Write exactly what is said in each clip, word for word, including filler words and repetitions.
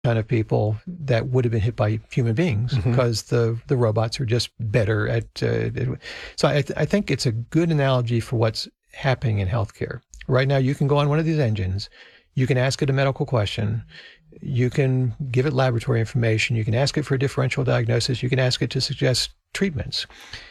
kind of people that would have been hit by human beings mm-hmm. because the, the robots are just better at. Uh, it, so I, th- I think it's a good analogy for what's happening in healthcare. Right now, you can go on one of these engines, you can ask it a medical question, you can give it laboratory information, you can ask it for a differential diagnosis, you can ask it to suggest treatments.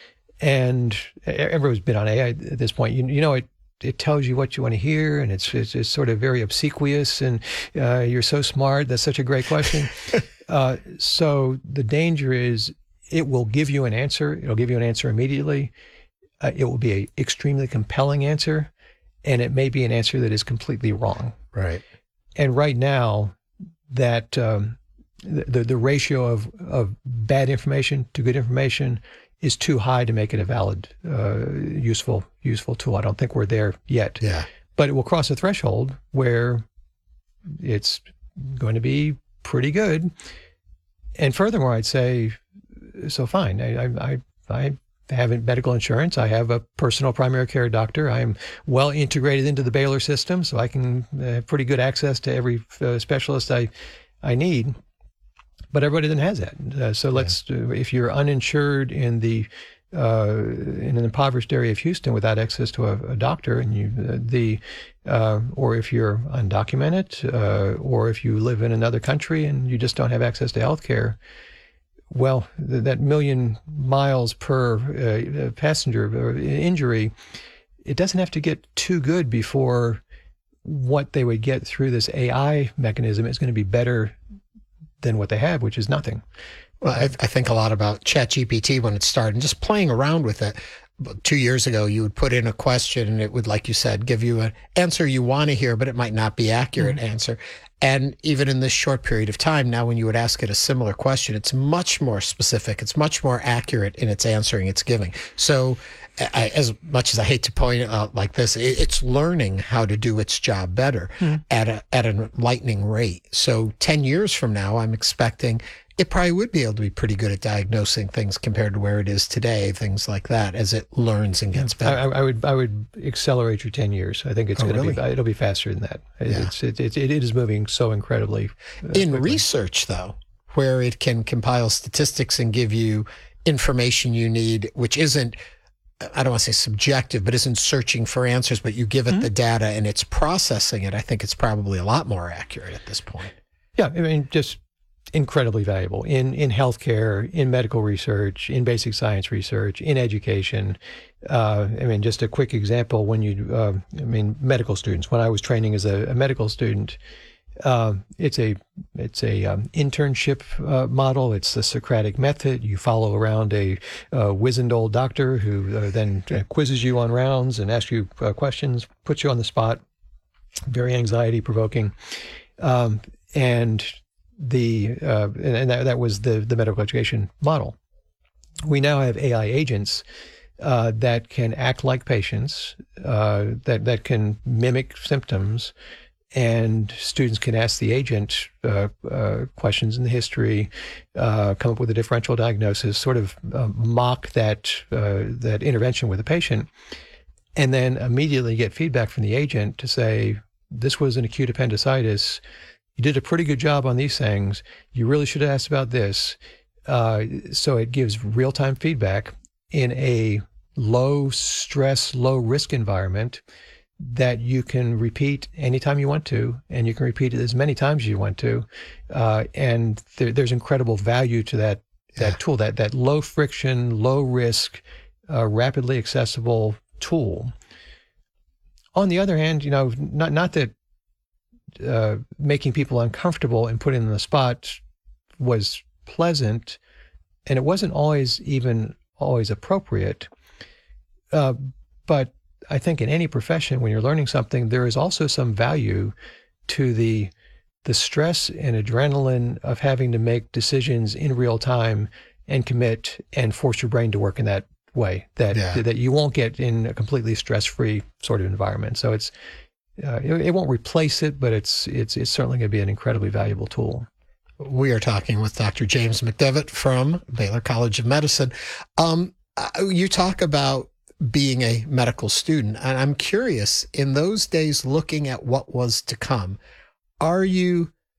And everyone's been on A I at this point. You, you know, it it tells you what you want to hear, and it's it's, it's sort of very obsequious, and uh, you're so smart. That's such a great question. uh, so the danger is it will give you an answer. It'll give you an answer immediately. Uh, it will be an extremely compelling answer, and it may be an answer that is completely wrong. Right. And right now, that um, the the ratio of of bad information to good information is too high to make it a valid, uh, useful, useful tool. I don't think we're there yet. Yeah. But it will cross a threshold where it's going to be pretty good. And furthermore, I'd say, so fine. I, I, I have medical insurance. I have a personal primary care doctor. I'm well integrated into the Baylor system, so I can have pretty good access to every uh, specialist I, I need. But everybody then has that. Uh, so let's, yeah. uh, if you're uninsured in the uh, in an impoverished area of Houston without access to a, a doctor, and you uh, the uh, or if you're undocumented, uh, or if you live in another country and you just don't have access to health care, well, th- that million miles per uh, passenger injury, it doesn't have to get too good before what they would get through this A I mechanism is going to be better than what they have, which is nothing. Well, I, I think a lot about ChatGPT when it started and just playing around with it. Two years ago, you would put in a question and it would, like you said, give you an answer you want to hear, but it might not be accurate mm-hmm. answer. And even in this short period of time, now when you would ask it a similar question, it's much more specific. It's much more accurate in its answering it's giving. So I, as much as I hate to point it out like this, it, it's learning how to do its job better mm-hmm. at a at a lightning rate. So ten years from now, I'm expecting it probably would be able to be pretty good at diagnosing things compared to where it is today, things like that, as it learns and gets better. I, I would I would accelerate your ten years. I think it's oh, going to really? be it'll be faster than that. Yeah. It's it, it, it is moving so incredibly. Uh, in quickly. Research, though, where it can compile statistics and give you information you need, which isn't, I don't want to say subjective, but isn't searching for answers, but you give it mm-hmm. the data and it's processing it. I think it's probably a lot more accurate at this point. Yeah, I mean, just incredibly valuable in, in healthcare, in medical research, in basic science research, in education. Uh, I mean, just a quick example, when you, uh, I mean, medical students, when I was training as a, a medical student, uh, it's a it's a um, internship uh, model. It's the Socratic method. You follow around a uh, wizened old doctor who uh, then uh, quizzes you on rounds and asks you uh, questions, puts you on the spot. Very anxiety provoking, um, and the uh, and that, that was the the medical education model. We now have A I agents uh, that can act like patients, uh, that that can mimic symptoms. And students can ask the agent uh, uh, questions in the history, uh, come up with a differential diagnosis, sort of uh, mock that uh, that intervention with the patient, and then immediately get feedback from the agent to say, this was an acute appendicitis. You did a pretty good job on these things. You really should have asked about this. Uh, so it gives real-time feedback in a low-stress, low-risk environment that you can repeat anytime you want to, and you can repeat it as many times as you want to. Uh, and there, there's incredible value to that that yeah. tool, that that low friction, low risk, uh, rapidly accessible tool. On the other hand, you know, not not that uh, making people uncomfortable and putting them on the spot was pleasant, and it wasn't always even always appropriate, uh, but I think in any profession, when you're learning something, there is also some value to the the stress and adrenaline of having to make decisions in real time and commit and force your brain to work in that way that yeah. that you won't get in a completely stress-free sort of environment. So it's uh, it, it won't replace it, but it's it's it's certainly going to be an incredibly valuable tool. We are talking with Doctor James McDevitt from Baylor College of Medicine. Um, you talk about being a medical student, and I'm curious, in those days, looking at what was to come, are you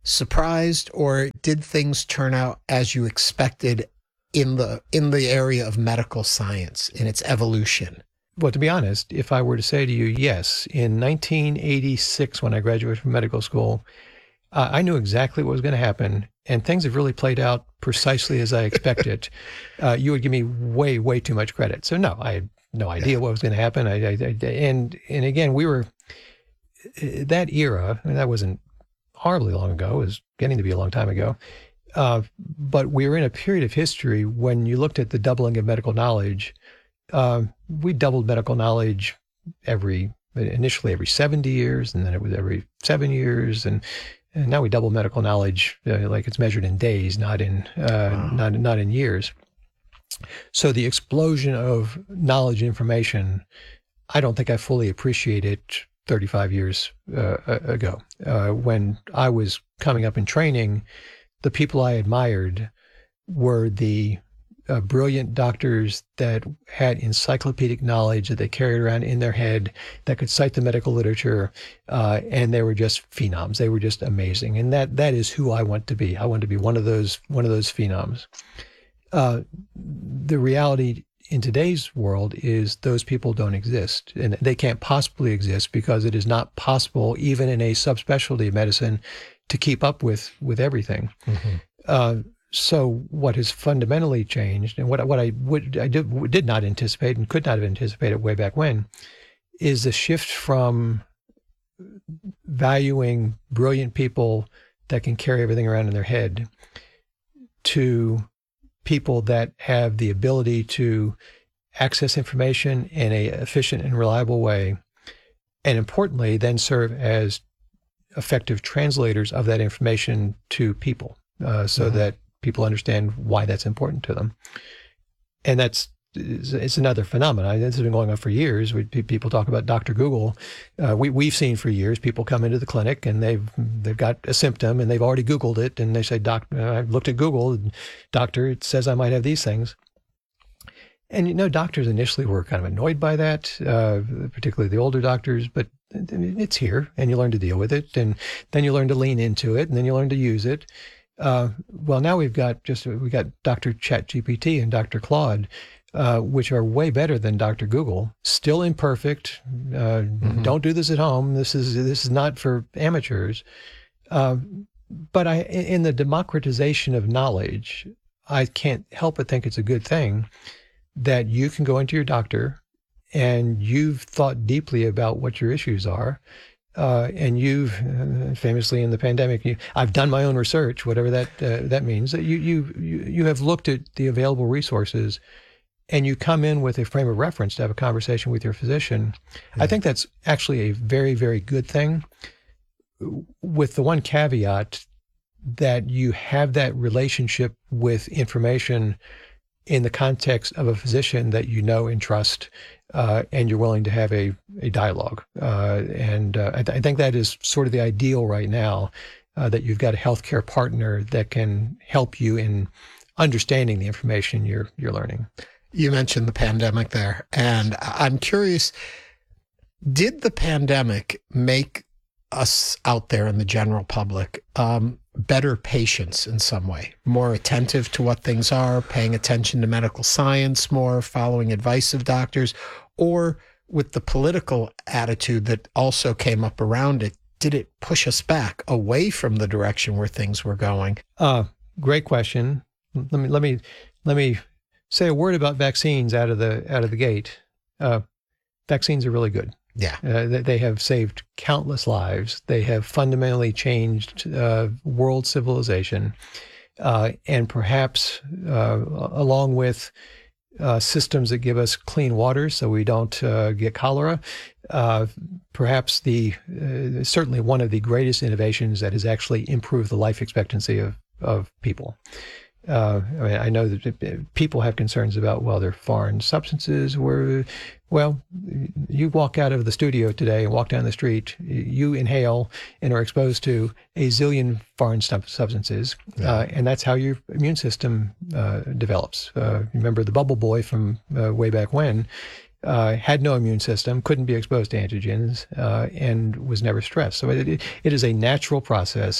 surprised, or did things turn out as you expected in the in the area of medical science in its evolution? Well, to be honest, if I were to say to you, yes, in nineteen eighty-six, when I graduated from medical school, uh, I knew exactly what was going to happen, and things have really played out precisely as I expected. uh, you would give me way, way too much credit. So no, I had no idea yeah. what was going to happen. I, I, I, and and again, we were that era. I mean, that wasn't horribly long ago. It was getting to be a long time ago. Uh, but we were in a period of history when you looked at the doubling of medical knowledge. Uh, we doubled medical knowledge every, initially every seventy years, and then it was every seven years. And, and now we double medical knowledge, uh, like it's measured in days, not in, uh, wow. not, not in years. So the explosion of knowledge and information, I don't think I fully appreciated thirty-five years uh, ago. Uh, when I was coming up in training, the people I admired were the uh, brilliant doctors that had encyclopedic knowledge that they carried around in their head, that could cite the medical literature, uh, and they were just phenoms. They were just amazing, and that that is who I want to be. I want to be one of those one of those phenoms. Uh, the reality in today's world is those people don't exist, and they can't possibly exist because it is not possible, even in a subspecialty medicine, to keep up with with everything. Mm-hmm. Uh, so what has fundamentally changed, and what what I would I did, did not anticipate and could not have anticipated way back when, is the shift from valuing brilliant people that can carry everything around in their head to people that have the ability to access information in a efficient and reliable way, and importantly, then serve as effective translators of that information to people, uh, so mm-hmm. that people understand why that's important to them. And that's it's another phenomenon. This has been going on for years. We, people talk about Doctor Google. Uh, we, we've seen for years people come into the clinic and they've they've got a symptom and they've already Googled it, and they say, "Doc, I've looked at Google. And, Doctor, it says I might have these things." And you know, doctors initially were kind of annoyed by that, uh, particularly the older doctors. But it's here, and you learn to deal with it, and then you learn to lean into it, and then you learn to use it. Uh, well, now we've got just we got Doctor ChatGPT and Doctor Claude. Uh, which are way better than Doctor Google. Still imperfect. Uh, mm-hmm. Don't do this at home. This is this is not for amateurs. Uh, but I, in the democratization of knowledge, I can't help but think it's a good thing that you can go into your doctor and you've thought deeply about what your issues are. Uh, and you've uh, famously in the pandemic, you, I've done my own research, whatever that uh, that means. That you you you you have looked at the available resources. And you come in with a frame of reference to have a conversation with your physician. Yeah. I think that's actually a very, very good thing, with the one caveat that you have that relationship with information in the context of a physician that you know and trust, uh, and you're willing to have a, a dialogue. Uh, and uh, I, th- I think that is sort of the ideal right now, uh, that you've got a healthcare partner that can help you in understanding the information you're you're learning. You mentioned the pandemic there, and I'm curious, did the pandemic make us out there in the general public um, better patients in some way, more attentive to what things are, paying attention to medical science more, following advice of doctors, or with the political attitude that also came up around it, did it push us back away from the direction where things were going? Uh, great question. Let me, let me, let me, say a word about vaccines out of the out of the gate. Uh, vaccines are really good. Yeah, uh, they, they have saved countless lives. They have fundamentally changed uh, world civilization, uh, and perhaps uh, along with uh, systems that give us clean water so we don't uh, get cholera. Uh, perhaps the uh, certainly one of the greatest innovations that has actually improved the life expectancy of of people. Uh, I mean, I know that people have concerns about, well, they're foreign substances. Where, well, you walk out of the studio today and walk down the street, you inhale and are exposed to a zillion foreign substances, yeah. uh, and that's how your immune system uh, develops. Uh, remember the bubble boy from uh, way back when uh, had no immune system, couldn't be exposed to antigens, uh, and was never stressed. So it, it is a natural process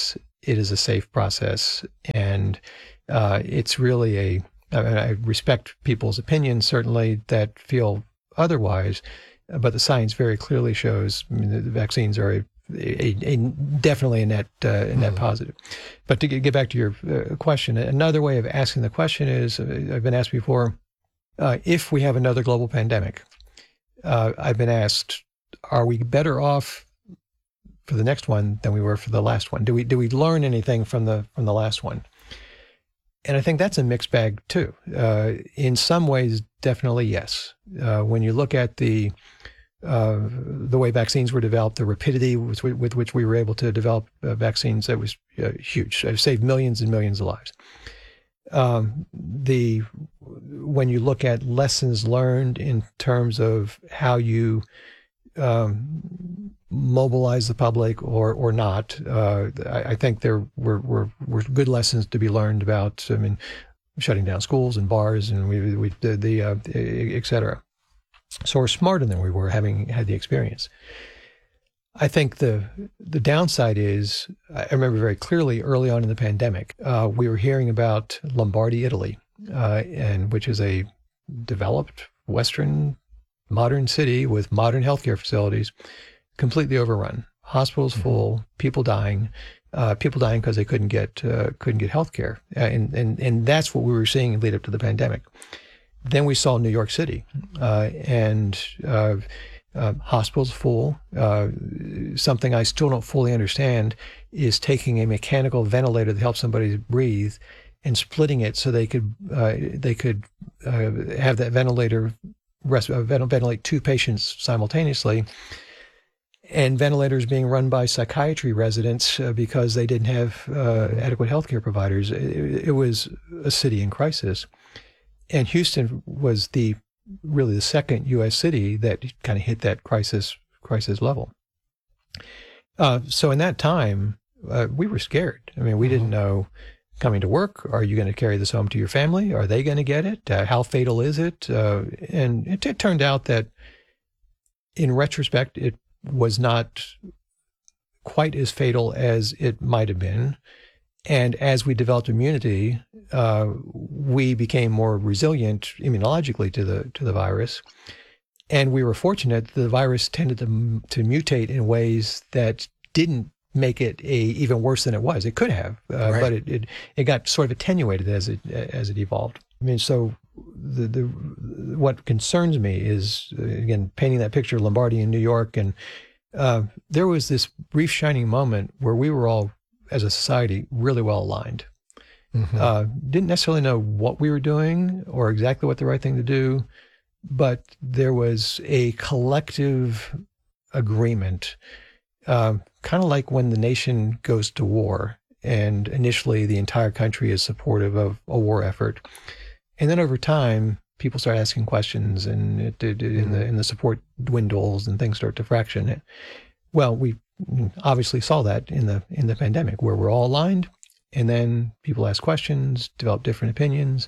it is a safe process. And uh, it's really a, I, mean, I respect people's opinions, certainly, that feel otherwise, but the science very clearly shows, I mean, the vaccines are a, a, a definitely a net, uh, a net mm. positive. But to get back to your uh, question, another way of asking the question is, uh, I've been asked before, uh, if we have another global pandemic, uh, I've been asked, are we better off for the next one than we were for the last one? Do we do we learn anything from the from the last one? And I think that's a mixed bag too. Uh, in some ways, definitely yes. Uh, when you look at the uh, the way vaccines were developed, the rapidity with, with which we were able to develop uh, vaccines, that was uh, huge. It saved millions and millions of lives. Um, the when you look at lessons learned in terms of how you um, mobilize the public or or not, uh, I, I think there were, were were good lessons to be learned about. I mean, shutting down schools and bars, and we we did the uh, et cetera. So we're smarter than we were, having had the experience. I think the the downside is, I remember very clearly early on in the pandemic, uh, we were hearing about Lombardy, Italy, uh, and which is a developed Western modern city with modern healthcare facilities, completely overrun, hospitals full, people dying, uh, people dying because they couldn't get uh, couldn't get healthcare, uh, and and and that's what we were seeing lead up to the pandemic. Then we saw New York City, uh, and uh, uh, hospitals full. Uh, something I still don't fully understand is taking a mechanical ventilator that helps somebody breathe and splitting it so they could uh, they could uh, have that ventilator rest, uh, ventilate two patients simultaneously. And ventilators being run by psychiatry residents uh, because they didn't have uh, adequate healthcare providers. It, it was a city in crisis. And Houston was the really the second U S city that kind of hit that crisis crisis level. Uh, so in that time, uh, we were scared. I mean, we mm-hmm. didn't know coming to work, are you going to carry this home to your family? Are they going to get it? Uh, how fatal is it? Uh, and it, it turned out that in retrospect, it was not quite as fatal as it might have been. And as we developed immunity, uh, we became more resilient immunologically to the to the virus. And we were fortunate that the virus tended to, to mutate in ways that didn't make it a, even worse than it was. It could have, uh, right. but it, it it got sort of attenuated as it as it evolved. I mean, so the the what concerns me is, again, painting that picture of Lombardy in New York, and uh, there was this brief shining moment where we were all, as a society, really well aligned. Mm-hmm. Uh, didn't necessarily know what we were doing or exactly what the right thing to do, but there was a collective agreement, uh, kind of like when the nation goes to war, and initially the entire country is supportive of a war effort. And then over time, people start asking questions, and it, it, mm-hmm. in the in the support dwindles, and things start to fraction. Well, we obviously saw that in the in the pandemic, where we're all aligned, and then people ask questions, develop different opinions,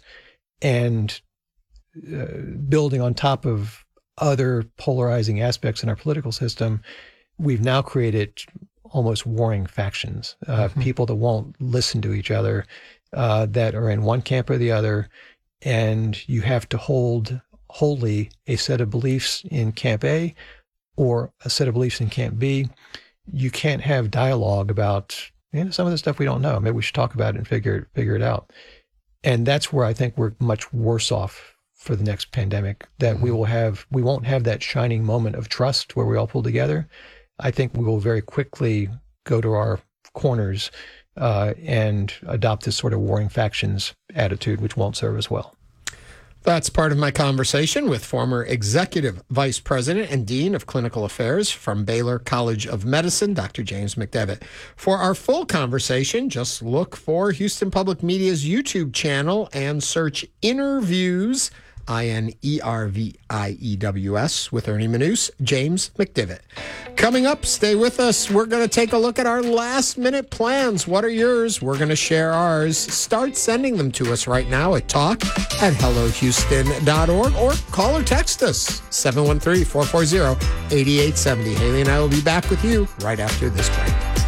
and uh, building on top of other polarizing aspects in our political system, we've now created almost warring factions, uh, mm-hmm. people that won't listen to each other, uh, that are in one camp or the other, and you have to hold wholly a set of beliefs in camp A or a set of beliefs in camp B. You can't have dialogue about, you know, some of the stuff we don't know. Maybe we should talk about it and figure figure it out. And that's where I think we're much worse off for the next pandemic, that mm-hmm. we will have, we won't have that shining moment of trust where we all pull together. I think we will very quickly go to our corners uh, and adopt this sort of warring factions attitude, which won't serve us well. That's part of my conversation with former Executive Vice President and Dean of Clinical Affairs from Baylor College of Medicine, Doctor James McDevitt. For our full conversation, just look for Houston Public Media's YouTube channel and search Interviews, I N E R V I E W S, with Ernie Manouse, James McDevitt. Coming up, stay with us. We're going to take a look at our last-minute plans. What are yours? We're going to share ours. Start sending them to us right now at talk at hello houston dot org, or call or text us, seven one three, four four zero, eight eight seven zero. Haley and I will be back with you right after this break.